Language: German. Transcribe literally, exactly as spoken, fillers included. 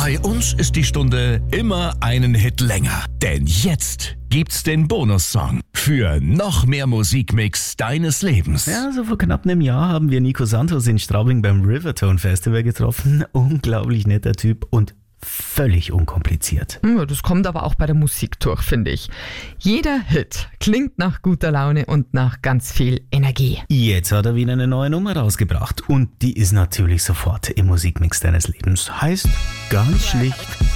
Bei uns ist die Stunde immer einen Hit länger. Denn jetzt gibt's den Bonussong für noch mehr Musikmix deines Lebens. Ja, so vor knapp einem Jahr haben wir Nico Santos in Straubing beim Rivertone Festival getroffen. Unglaublich netter Typ und völlig unkompliziert. Ja, das kommt aber auch bei der Musik durch, finde ich. Jeder Hit klingt nach guter Laune und nach ganz viel Energie. Jetzt hat er wieder eine neue Nummer rausgebracht und die ist natürlich sofort im Musikmix deines Lebens. Heißt ganz schlicht